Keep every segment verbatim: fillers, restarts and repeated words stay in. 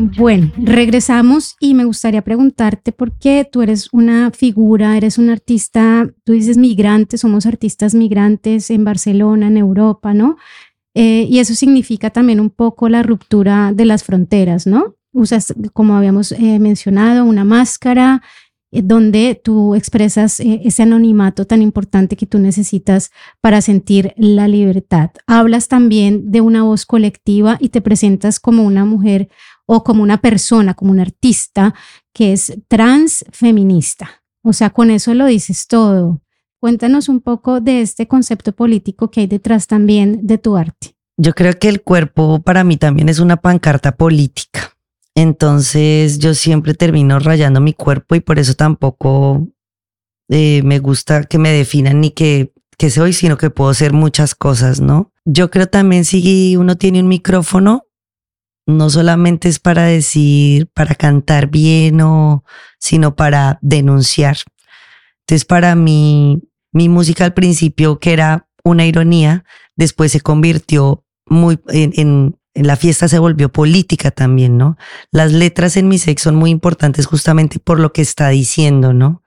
Bueno, regresamos y me gustaría preguntarte por qué tú eres una figura, eres un artista, tú dices migrante, somos artistas migrantes en Barcelona, en Europa, ¿no? Eh, y eso significa también un poco la ruptura de las fronteras, ¿no? Usas, como habíamos eh, mencionado, una máscara eh, donde tú expresas eh, ese anonimato tan importante que tú necesitas para sentir la libertad. Hablas también de una voz colectiva y te presentas como una mujer o como una persona, como un artista que es transfeminista. O sea, con eso lo dices todo. Cuéntanos un poco de este concepto político que hay detrás también de tu arte. Yo creo que el cuerpo para mí también es una pancarta política. Entonces yo siempre termino rayando mi cuerpo y por eso tampoco eh, me gusta que me definan ni que, que soy, sino que puedo ser muchas cosas, ¿no? Yo creo también si uno tiene un micrófono, no solamente es para decir, para cantar bien, o, sino para denunciar. Entonces para mí, mi música al principio, que era una ironía, después se convirtió muy en, en, en la fiesta, se volvió política también, ¿no? Las letras en mi sex son muy importantes justamente por lo que está diciendo, ¿no?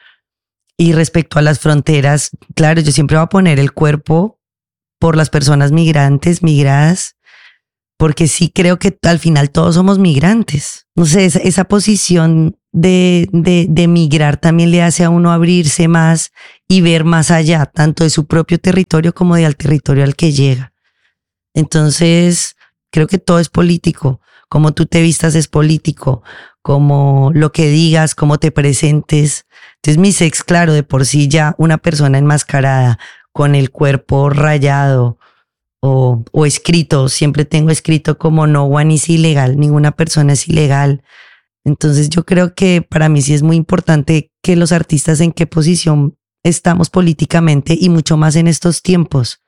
Y respecto a las fronteras, claro, yo siempre voy a poner el cuerpo por las personas migrantes, migradas, porque sí creo que al final todos somos migrantes. No sé, esa, esa posición de, de, de migrar también le hace a uno abrirse más y ver más allá, tanto de su propio territorio como del territorio al que llega. Entonces, creo que todo es político. Como tú te vistas es político, como lo que digas, cómo te presentes. Entonces, mi sex, claro, de por sí ya una persona enmascarada con el cuerpo rayado, O, o escrito, siempre tengo escrito como no one is ilegal, ninguna persona es ilegal. Entonces yo creo que para mí sí es muy importante que los artistas en qué posición estamos políticamente y mucho más en estos tiempos.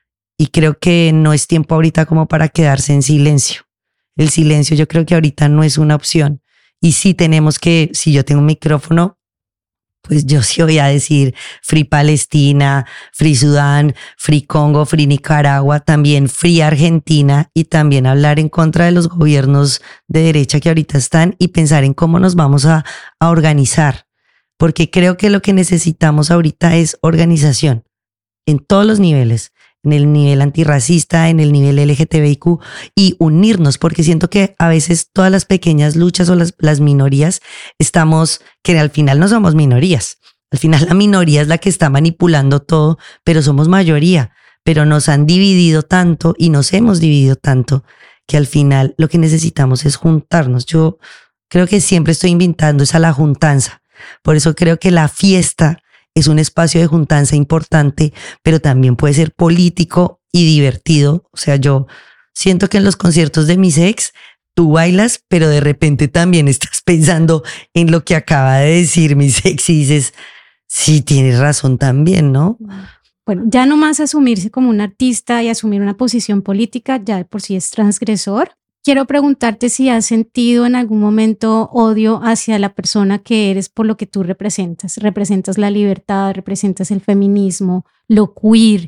Y creo que no es tiempo ahorita como para quedarse en silencio. El silencio yo creo que ahorita no es una opción. Y sí tenemos que, si yo tengo un micrófono, pues yo sí voy a decir Free Palestina, Free Sudán, Free Congo, Free Nicaragua, también Free Argentina, y también hablar en contra de los gobiernos de derecha que ahorita están y pensar en cómo nos vamos a, a organizar. Porque creo que lo que necesitamos ahorita es organización en todos los niveles, en el nivel antirracista, en el nivel L G T B I Q, y unirnos, porque siento que a veces todas las pequeñas luchas o las, las minorías estamos, que al final no somos minorías, al final la minoría es la que está manipulando todo, pero somos mayoría, pero nos han dividido tanto y nos hemos dividido tanto que al final lo que necesitamos es juntarnos. Yo creo que siempre estoy invitando es a la juntanza, por eso creo que la fiesta es un espacio de juntanza importante, pero también puede ser político y divertido. O sea, yo siento que en los conciertos de mis ex, tú bailas, pero de repente también estás pensando en lo que acaba de decir mis ex y dices, sí, tienes razón también, ¿no? Bueno, ya no más asumirse como un artista y asumir una posición política, ya de por sí es transgresor. Quiero preguntarte si has sentido en algún momento odio hacia la persona que eres por lo que tú representas. Representas la libertad, representas el feminismo, lo queer,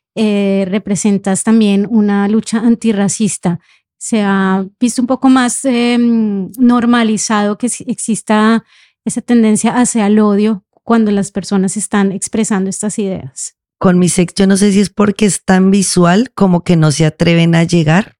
eh, representas también una lucha antirracista. Se ha visto un poco más eh, normalizado que exista esa tendencia hacia el odio cuando las personas están expresando estas ideas. Con mi sex, yo no sé si es porque es tan visual como que no se atreven a llegar.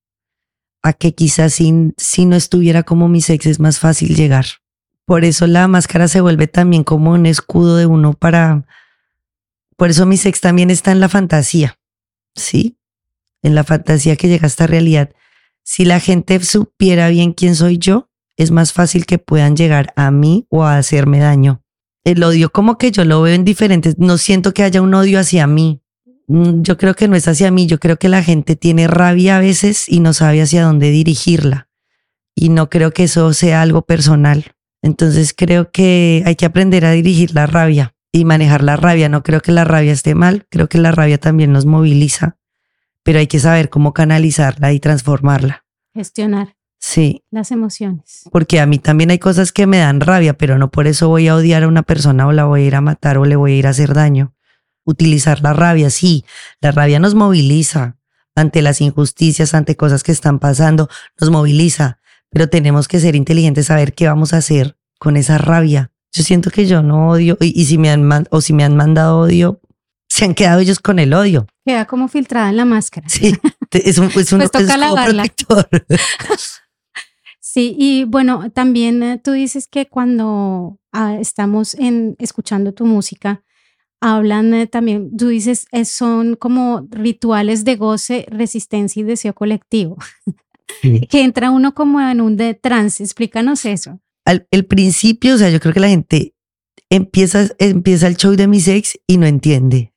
A que quizás si, si no estuviera como mi sex es más fácil llegar. Por eso la máscara se vuelve también como un escudo de uno para... Por eso mi sex también está en la fantasía, ¿sí? En la fantasía que llega a esta realidad. Si la gente supiera bien quién soy yo, es más fácil que puedan llegar a mí o a hacerme daño. El odio como que yo lo veo en diferentes... No siento que haya un odio hacia mí. Yo creo que no es hacia mí, yo creo que la gente tiene rabia a veces y no sabe hacia dónde dirigirla. Y no creo que eso sea algo personal. Entonces creo que hay que aprender a dirigir la rabia y manejar la rabia. No creo que la rabia esté mal, creo que la rabia también nos moviliza, pero hay que saber cómo canalizarla y transformarla. Gestionar. Sí. Las emociones. Porque a mí también hay cosas que me dan rabia, pero no por eso voy a odiar a una persona o la voy a ir a matar o le voy a ir a hacer daño. Utilizar la rabia, sí, la rabia nos moviliza ante las injusticias, ante cosas que están pasando, nos moviliza, pero tenemos que ser inteligentes, saber qué vamos a hacer con esa rabia. Yo siento que yo no odio, y, y si me han man, o si me han mandado odio, se han quedado ellos con el odio. Queda como filtrada en la máscara. Sí, es un, es un, pues toca es lavarla. protector. Sí, y bueno, también eh, tú dices que cuando ah, estamos en, escuchando tu música, hablan eh, también, tú dices, eh, son como rituales de goce, resistencia y deseo colectivo. Sí. Que entra uno como en un de trance. Explícanos eso. Al el principio, o sea, yo creo que la gente empieza, empieza el show de mis ex y no entiende.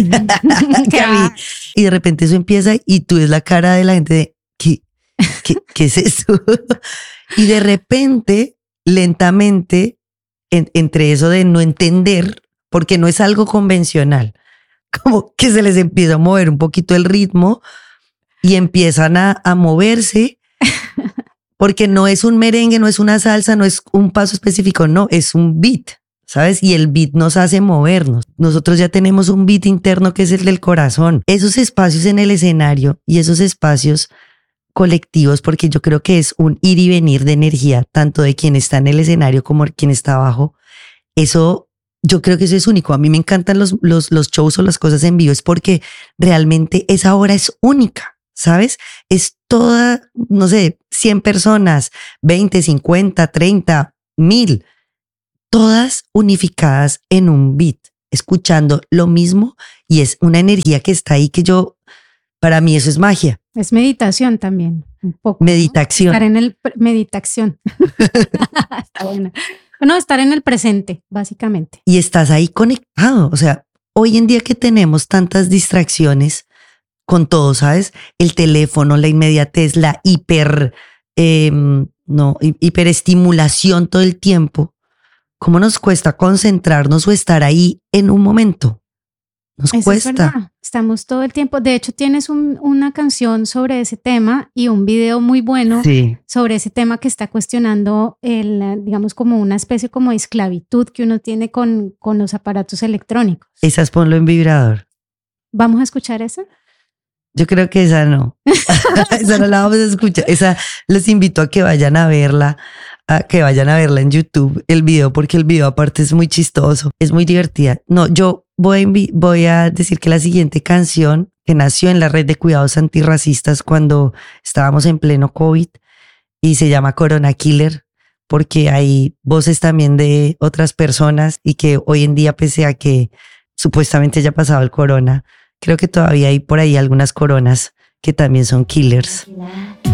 Y de repente eso empieza y tú ves la cara de la gente de ¿qué, qué, qué es eso? Y de repente, lentamente, en, entre eso de no entender, porque no es algo convencional, como que se les empieza a mover un poquito el ritmo y empiezan a, a moverse, porque no es un merengue, no es una salsa, no es un paso específico, no, es un beat, ¿sabes? Y el beat nos hace movernos. Nosotros ya tenemos un beat interno que es el del corazón. Esos espacios en el escenario y esos espacios colectivos, porque yo creo que es un ir y venir de energía, tanto de quien está en el escenario como de quien está abajo. Eso, yo creo que eso es único. A mí me encantan los, los, los shows o las cosas en vivo, es porque realmente esa hora es única, ¿sabes? Es toda, no sé, cien personas, veinte, cincuenta, treinta, mil, todas unificadas en un beat, escuchando lo mismo, y es una energía que está ahí que yo, para mí eso es magia. Es meditación también, un poco. Meditación. ¿No? Estar en el meditación. Está buena. No, estar en el presente, básicamente. Y estás ahí conectado. O sea, hoy en día que tenemos tantas distracciones con todo, ¿sabes? El teléfono, la inmediatez, la hiper, eh, no, hiperestimulación todo el tiempo. ¿Cómo nos cuesta concentrarnos o estar ahí en un momento? Nos Eso cuesta. Es verdad. Estamos todo el tiempo. De hecho, tienes un, una canción sobre ese tema y un video muy bueno Sí. sobre ese tema que está cuestionando el, digamos, como una especie como de esclavitud que uno tiene con, con los aparatos electrónicos. Esas ponlo en vibrador. ¿Vamos a escuchar esa? Yo creo que esa no. Esa no la vamos a escuchar. Esa les invito a que vayan a verla, a que vayan a verla en YouTube, el video, porque el video aparte es muy chistoso, es muy divertida. No, yo voy a, voy a decir que la siguiente canción que nació en la red de cuidados antirracistas cuando estábamos en pleno COVID y se llama Corona Killer, porque hay voces también de otras personas y que hoy en día, pese a que supuestamente haya pasado el corona, creo que todavía hay por ahí algunas coronas que también son killers.